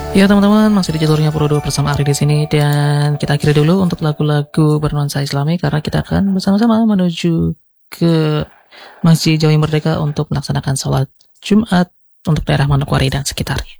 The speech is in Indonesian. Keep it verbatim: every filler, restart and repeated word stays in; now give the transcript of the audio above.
Ya teman-teman, masih di jalurnya Pro dua bersama Ari di sini, dan kita akhiri dulu untuk lagu-lagu bernuansa Islami karena kita akan bersama-sama menuju ke Masjid Jawa Merdeka untuk melaksanakan sholat Jumat untuk daerah Manokwari dan sekitarnya.